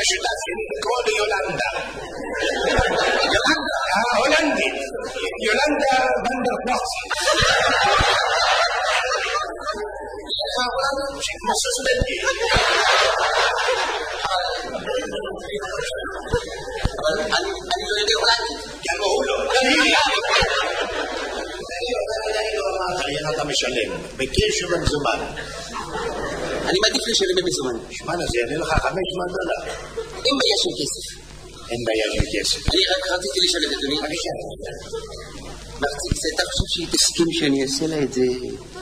השותפים, כמו ליולנדה. יולנדה? ההולנדית. יולנדה ונדרפלוצי. כמו סוספנדי. אבל אני לא יודע הולנדית. גם הוא לא. איך אתה משלם? בקש ובמזומן. אני מעדיף לשלם במזומן. שמע, זה יעלה לך $500. אין בעיה של כסף. אין בעיה של כסף. אני רק רציתי לשלם, אדוני. בבקשה. אתה חושב שהיא תסכים שאני אעשה לה את זה